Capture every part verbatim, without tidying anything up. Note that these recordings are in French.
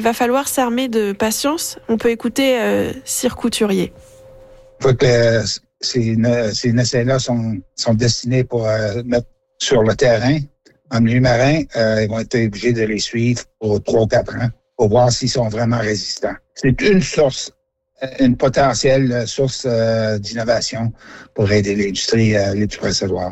va falloir s'armer de patience. On peut écouter euh, Cyr Couturier. Faut que ces, ces essais-là sont, sont destinés pour euh, mettre sur le terrain. En milieu marin, euh, ils vont être obligés de les suivre pour trois ou quatre ans pour voir s'ils sont vraiment résistants. C'est une source, une potentielle source euh, d'innovation pour aider l'industrie euh, du procédoire.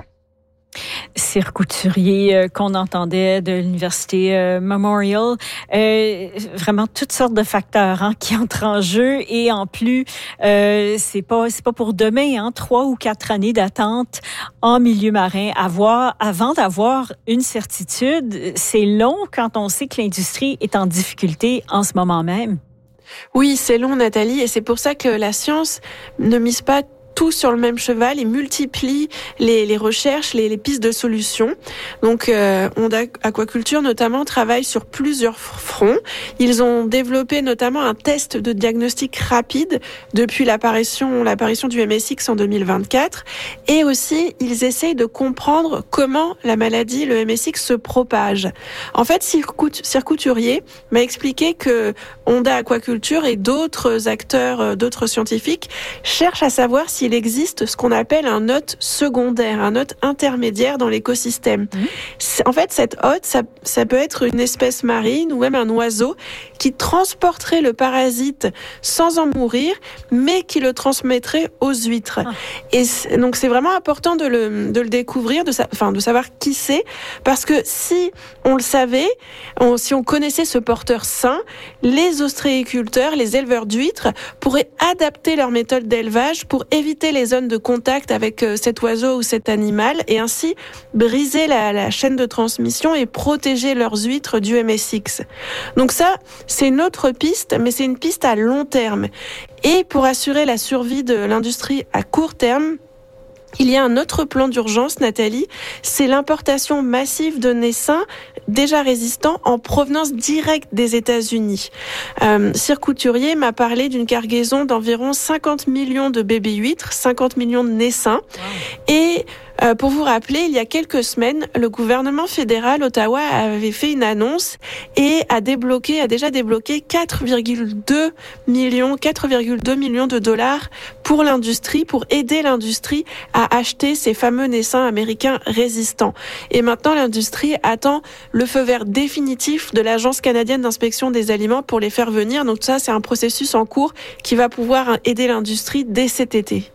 Cyr Couturier euh, qu'on entendait de l'Université euh, Memorial. Euh, vraiment toutes sortes de facteurs hein, qui entrent en jeu et en plus, euh, c'est pas c'est pas pour demain, hein, trois ou quatre années d'attente en milieu marin. Avoir, avant d'avoir une certitude, c'est long quand on sait que l'industrie est en difficulté en ce moment même. Oui, c'est long, Nathalie, et c'est pour ça que la science ne mise pas tout sur le même cheval et multiplie les, les recherches, les, les pistes de solutions. Donc, euh, Honda Aquaculture, notamment, travaille sur plusieurs fronts. Ils ont développé notamment un test de diagnostic rapide depuis l'apparition, l'apparition du M S X en deux mille vingt-quatre. Et aussi, ils essayent de comprendre comment la maladie, le M S X, se propage. En fait, Cyr Couturier m'a expliqué que Honda Aquaculture et d'autres acteurs, d'autres scientifiques cherchent à savoir si il existe ce qu'on appelle un hôte secondaire, un hôte intermédiaire dans l'écosystème. Mmh. En fait, cette hôte, ça, ça peut être une espèce marine ou même un oiseau qui transporterait le parasite sans en mourir, mais qui le transmettrait aux huîtres. Ah. Et c'est, donc, c'est vraiment important de le, de le découvrir, de, sa, enfin, de savoir qui c'est, parce que si on le savait, on, si on connaissait ce porteur sain, les ostréiculteurs, les éleveurs d'huîtres pourraient adapter leur méthode d'élevage pour éviter les zones de contact avec cet oiseau ou cet animal et ainsi briser la, la chaîne de transmission et protéger leurs huîtres du M S X. Donc ça, c'est une autre piste, mais c'est une piste à long terme. Et pour assurer la survie de l'industrie à court terme, il y a un autre plan d'urgence, Nathalie, c'est l'importation massive de naissins déjà résistants en provenance directe des États-Unis. Euh, Cyr Couturier m'a parlé d'une cargaison d'environ cinquante millions de bébés huîtres, cinquante millions de naissins. Wow. Et euh, pour vous rappeler, il y a quelques semaines, le gouvernement fédéral Ottawa avait fait une annonce et a débloqué, a déjà débloqué quatre virgule deux millions, quatre virgule deux millions de dollars pour l'industrie, pour aider l'industrie à acheter ces fameux naissins américains résistants. Et maintenant, l'industrie attend le feu vert définitif de l'Agence canadienne d'inspection des aliments pour les faire venir. Donc ça, c'est un processus en cours qui va pouvoir aider l'industrie dès cet été.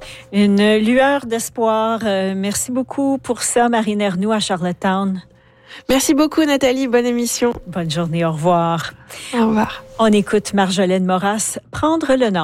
Une lueur d'espoir. Euh, merci beaucoup pour ça, Marine Ernoult à Charlottetown. Merci beaucoup, Nathalie. Bonne émission. Bonne journée. Au revoir. Au revoir. On écoute Marjolaine Moras, Prendre le Nord.